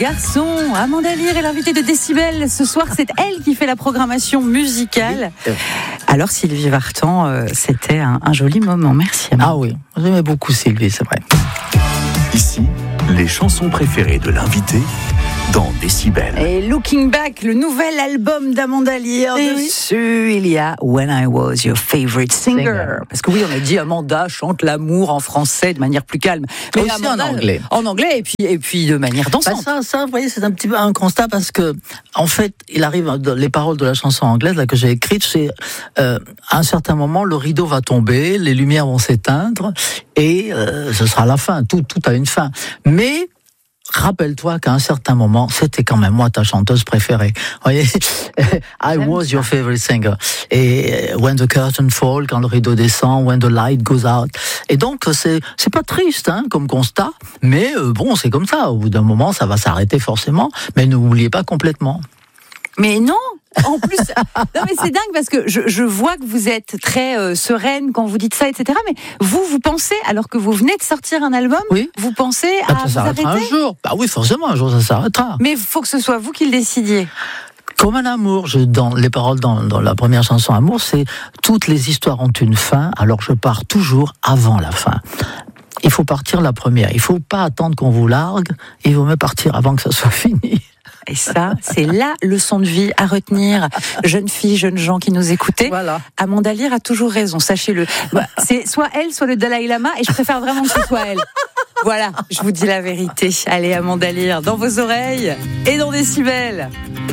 garçons. Amanda Lear est l'invitée de Décibel. Ce soir, c'est elle qui fait la programmation musicale. Alors, Sylvie Vartan, c'était un joli moment. Merci. Ah oui, j'aimais beaucoup Sylvie, c'est vrai. Ici, les chansons préférées de l'invité dans Décibel. Et Looking Back, le nouvel album d'Amanda Lear. Dessus, il y a When I Was Your Favorite Singer. Parce que oui, on a dit Amanda chante l'amour en français de manière plus calme. Mais aussi Amanda, en anglais. En anglais et puis de manière dansante. Ça, vous voyez, c'est un petit peu un constat parce que, en fait, il arrive, les paroles de la chanson anglaise là, que j'ai écrite, c'est à un certain moment, le rideau va tomber, les lumières vont s'éteindre et ce sera la fin. Tout a une fin. Mais rappelle-toi qu'à un certain moment, c'était quand même moi ta chanteuse préférée. Vous voyez, I was your favorite singer. Et when the curtain falls, quand le rideau descend, when the light goes out. Et donc c'est pas triste comme constat, mais bon, c'est comme ça. Au bout d'un moment, ça va s'arrêter forcément, mais n'oubliez pas complètement. Mais non. En plus, non mais c'est dingue parce que je vois que vous êtes très sereine quand vous dites ça, etc. Mais vous pensez, alors que vous venez de sortir un album, oui. Vous pensez à vous arrêter un jour. Bah oui, forcément, un jour ça s'arrêtera. Mais il faut que ce soit vous qui le décidiez. Comme un amour, dans les paroles dans la première chanson Amour, c'est toutes les histoires ont une fin, alors je pars toujours avant la fin. Il faut partir la première. Il faut pas attendre qu'on vous largue. Il vaut mieux partir avant que ça soit fini. Et ça, c'est la leçon de vie à retenir. Jeunes filles, jeunes gens qui nous écoutaient. Voilà. Amanda Lear a toujours raison, sachez-le. C'est soit elle, soit le Dalai Lama, et je préfère vraiment que ce soit elle. Voilà, je vous dis la vérité. Allez, Amanda Lear, dans vos oreilles et dans Décibel.